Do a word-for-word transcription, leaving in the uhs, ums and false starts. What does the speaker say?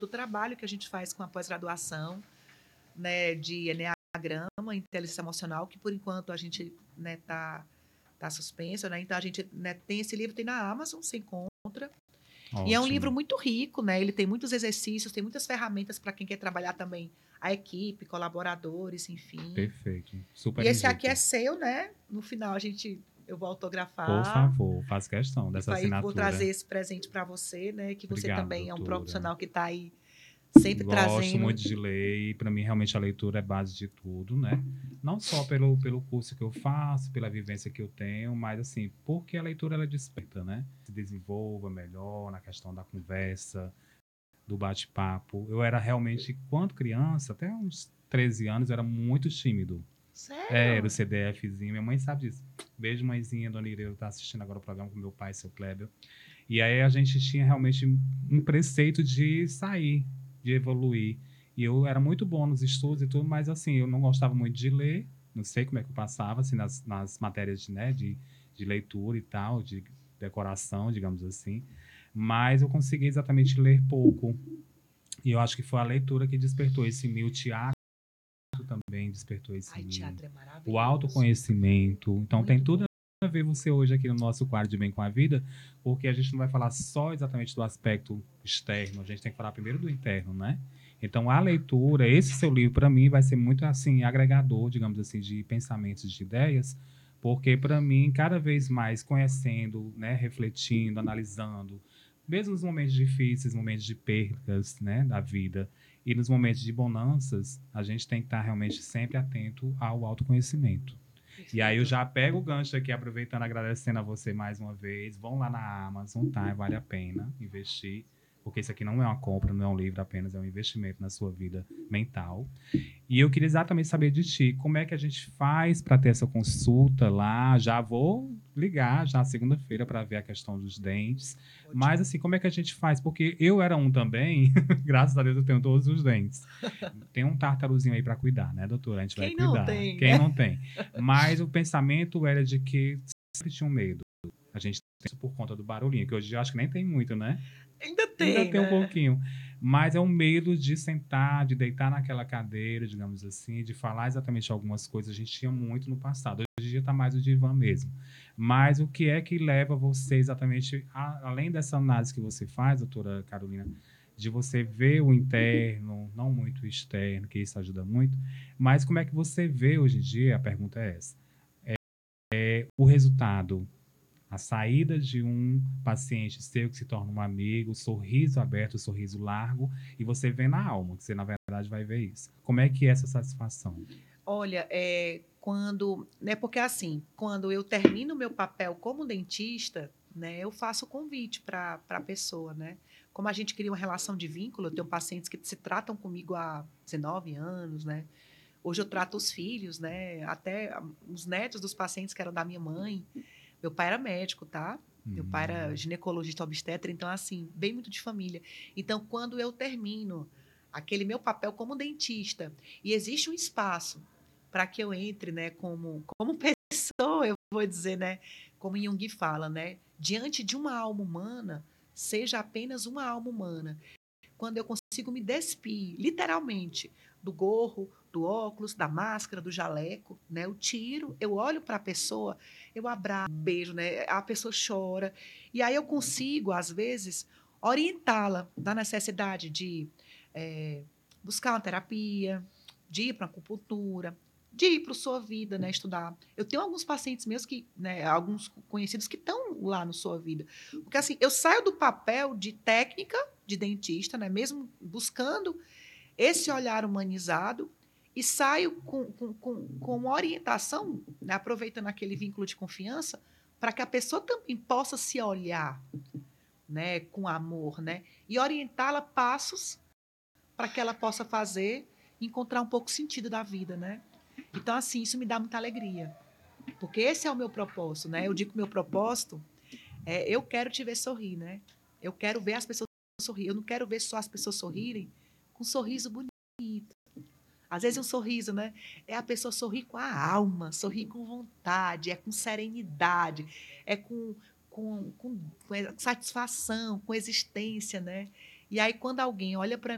do trabalho que a gente faz com a pós-graduação, né, de Eneagrama, inteligência emocional, que por enquanto a gente, né, tá, tá suspenso, né? Então a gente, né, tem esse livro, tem na Amazon, você encontra. E é um livro Ótimo. muito rico, né? Ele tem muitos exercícios, tem muitas ferramentas para quem quer trabalhar também a equipe, colaboradores, enfim. Perfeito. Super E esse aqui é indico. seu, né? No final a gente eu vou Por autografar favor, faço questão e dessa vai, vou trazer assinatura. esse presente para você, né? Que você Obrigado, também é um doutora. profissional que está aí sempre Gosto trazendo. muito de ler e, para mim, realmente a leitura é base de tudo, né? Não só pelo, pelo curso que eu faço, pela vivência que eu tenho, mas, assim, porque a leitura, ela desperta, né? Se desenvolva melhor na questão da conversa, do bate-papo. Eu era realmente, quando criança, até uns treze anos, eu era muito tímido. É, era o Sério? CDFzinho. Minha mãe sabe disso. Beijo, mãezinha, dona Ireira, tá assistindo agora o programa com meu pai, seu Kleber. E aí a gente tinha realmente um preceito de sair, de evoluir. E eu era muito bom nos estudos e tudo, mas assim, eu não gostava muito de ler. Não sei como é que eu passava, assim, nas, nas matérias de, né, de, de leitura e tal, de decoração, digamos assim. Mas eu consegui exatamente ler pouco. E eu acho que foi a leitura que despertou esse em mim. O teatro também despertou isso em Ai, mim. teatro é O maravilhoso. autoconhecimento. Então tem Muito tudo bom. a ver você hoje aqui no nosso quadro de Bem com a Vida, porque a gente não vai falar só exatamente do aspecto externo, a gente tem que falar primeiro do interno, né? Então a leitura, esse seu livro para mim vai ser muito assim agregador, digamos assim, de pensamentos, de ideias, porque para mim cada vez mais conhecendo, né, refletindo, analisando, mesmo nos momentos difíceis, momentos de perdas, né, da vida, e nos momentos de bonanças, a gente tem que estar realmente sempre atento ao autoconhecimento. E aí eu Perfeito. já pego o gancho aqui, aproveitando, agradecendo a você mais uma vez. Vão lá na Amazon, tá? Vale a pena investir, porque isso aqui não é uma compra, não é um livro apenas, é um investimento na sua vida mental. E eu queria exatamente saber de ti, como é que a gente faz para ter essa consulta lá? Já vou ligar já segunda-feira para ver a questão dos dentes. Mas Ótimo. assim, como é que a gente faz? Porque eu era um também, graças a Deus eu tenho todos os dentes. Tem um tártarozinho aí para cuidar, né, doutora? A gente vai Quem não cuidar. tem, Quem né? não tem? Mas o pensamento era de que sempre tinha um medo. A gente tem isso por conta do barulhinho, que hoje eu acho que nem tem muito, né? Ainda Ainda tem, tem um né? pouquinho. Mas é um medo de sentar, de deitar naquela cadeira, digamos assim, de falar exatamente algumas coisas. A gente tinha muito no passado. Hoje em dia está mais o divã mesmo. Mas o que é que leva você exatamente, a, além dessa análise que você faz, doutora Carolina, de você ver o interno, não muito o externo, que isso ajuda muito, mas como é que você vê hoje em dia, a pergunta é essa, é, o resultado, a saída de um paciente seu que se torna um amigo, sorriso aberto, sorriso largo, e você vê na alma, que você na verdade vai ver isso. Como é que é essa satisfação? Olha, é, quando, né, porque assim, quando eu termino o meu papel como dentista, né, eu faço o convite para a pessoa, né? Como a gente cria uma relação de vínculo, eu tenho pacientes que se tratam comigo há dezenove anos, né? Hoje eu trato os filhos, né? Até os netos dos pacientes que eram da minha mãe. Meu pai era médico, tá? Meu pai era Hum, ginecologista obstetra, então, assim, bem muito de família. Então, quando eu termino aquele meu papel como dentista, e existe um espaço para que eu entre, né, como, como pessoa, eu vou dizer, né, como Jung fala, né, diante de uma alma humana, seja apenas uma alma humana. Quando eu consigo me despir, literalmente, do gorro, do óculos, da máscara, do jaleco, né? Eu tiro, eu olho para a pessoa, eu abraço, beijo, né? A pessoa chora. E aí eu consigo, às vezes, orientá-la da necessidade de é, buscar uma terapia, de ir para uma acupuntura, de ir para a sua vida, né, estudar. Eu tenho alguns pacientes meus que, né, alguns conhecidos que estão lá no sua vida. Porque assim, eu saio do papel de técnica de dentista, né, mesmo buscando esse olhar humanizado e saio com, com, com, com uma orientação, né, aproveitando aquele vínculo de confiança, para que a pessoa também possa se olhar, né, com amor, né, e orientá-la passos para que ela possa fazer e encontrar um pouco sentido da vida, né? Então, assim, isso me dá muita alegria, porque esse é o meu propósito, né? Eu digo que o meu propósito é eu quero te ver sorrir, né? Eu quero ver as pessoas sorrir. Eu não quero ver só as pessoas sorrirem com um sorriso bonito. Às vezes um sorriso, né? É a pessoa sorrir com a alma, sorrir com vontade, é com serenidade, é com, com, com, com satisfação, com existência, né? E aí, quando alguém olha para